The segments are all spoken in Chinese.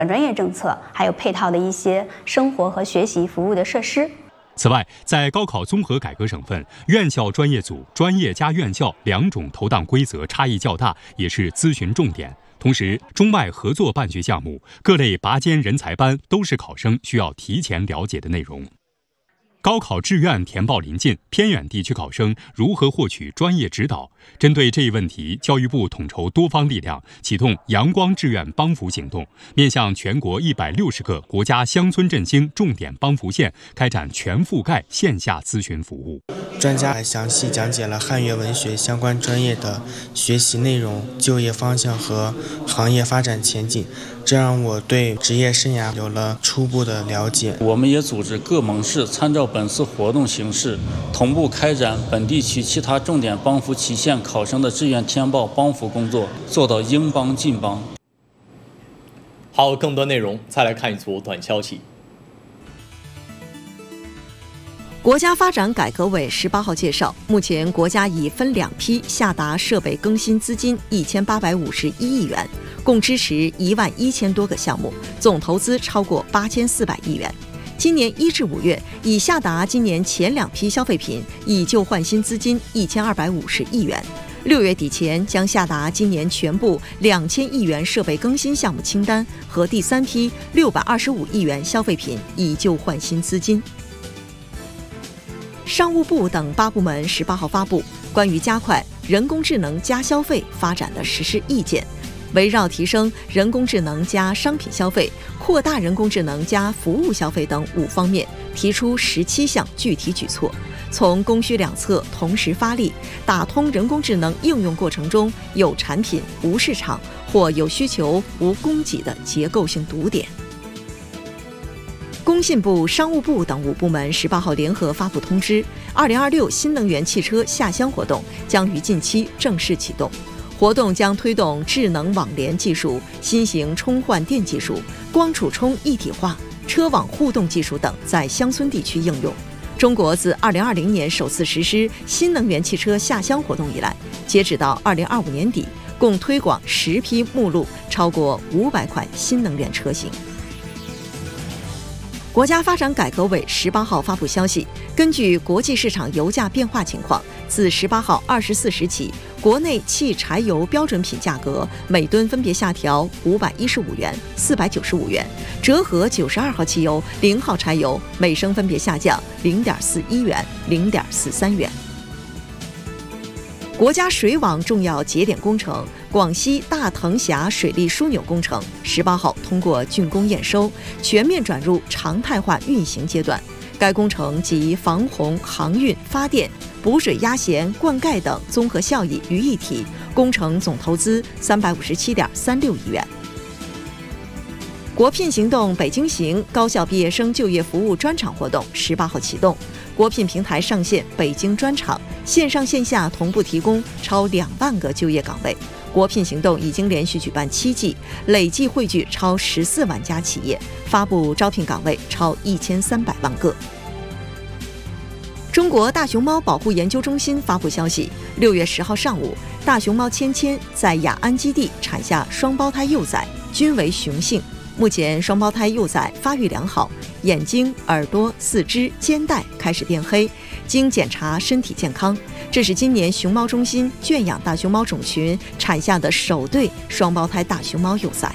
专业政策，还有配套的一些生活和学习服务的设施。 此外，在高考综合改革省份，院校专业组、专业加院校两种投档规则差异较大，也是咨询重点。同时，中外合作办学项目、各类拔尖人才班都是考生需要提前了解的内容。高考志愿填报临近，偏远地区考生如何获取专业指导？针对这一问题，教育部统筹多方力量，启动阳光志愿帮扶行动，面向全国160个国家乡村振兴重点帮扶县，开展全覆盖线下咨询服务。 专家还详细讲解了汉语文学相关专业的学习内容、就业方向和行业发展前景，这让我对职业生涯有了初步的了解。 我们也组织各盟市参照本次活动形式，同步开展本地区其他重点帮扶旗县考生的志愿填报帮扶工作，做到应帮尽帮。 好，更多内容再来看一组短消息。 国家发展改革委18号介绍，目前国家已分2批下达设备更新资金1851亿元，共支持11000多个项目，总投资超过8400亿元。今年1至5月，已下达今年前2批消费品以旧换新资金1250亿元。6月底前将下达今年全部2000亿元设备更新项目清单和第3批625亿元消费品以旧换新资金。商务部等8部门18号发布关于加快人工智能加消费发展的实施意见，围绕提升人工智能加商品消费、扩大人工智能加服务消费等5方面，提出17项具体举措，从供需两侧同时发力，打通人工智能应用过程中有产品无市场或有需求无供给的结构性堵点。工信部、商务部等5部门18号联合发布通知，2026新能源汽车下乡活动将于近期正式启动。活动将推动智能网联技术、新型充换电技术、光储充一体化、车网互动技术等在乡村地区应用。中国自2020年首次实施新能源汽车下乡活动以来，截止到2025年底，共推广10批目录超过500款新能源车型。国家发展改革委18号发布消息，根据国际市场油价变化情况，自18号24时起，国内汽柴油标准品价格每吨分别下调515元、495元，折合92号汽油、0号柴油每升分别下降0.41元、0.43元。国家水网重要节点工程广西大藤峡水利枢纽工程18号通过竣工验收，全面转入常态化运行阶段。该工程集防洪、航运、发电、补水压咸、灌溉等综合效益于一体，工程总投资357.36亿元。国聘行动北京行高校毕业生就业服务专场活动18号启动，国聘平台上线北京专场，线上线下同步提供超2万个就业岗位。国聘行动已经连续举办7季，累计汇聚超14万家企业，发布招聘岗位超1300万个。中国大熊猫保护研究中心发布消息，6月10号上午，大熊猫芊芊在雅安基地产下双胞胎幼崽，均为雄性。目前双胞胎幼崽发育良好，眼睛、耳朵、四肢、肩带开始变黑，经检查身体健康。这是今年熊猫中心圈养大熊猫种群产下的首对双胞胎大熊猫幼崽。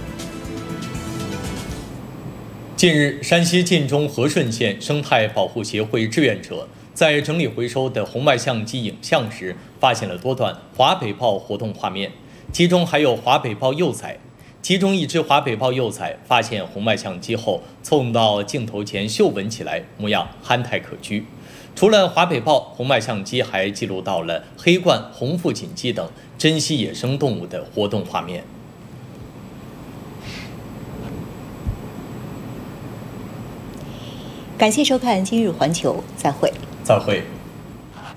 近日，山西晋中和顺县生态保护协会志愿者在整理回收的红外相机影像时，发现了多段华北豹活动画面，其中还有华北豹幼崽。其中一只华北豹幼崽发现红外相机后，凑到镜头前嗅闻起来，模样憨态可掬。除了华北豹，红外相机还记录到了黑鹳、红腹锦鸡等珍稀野生动物的活动画面。 感谢收看今日环球，再会。 再会。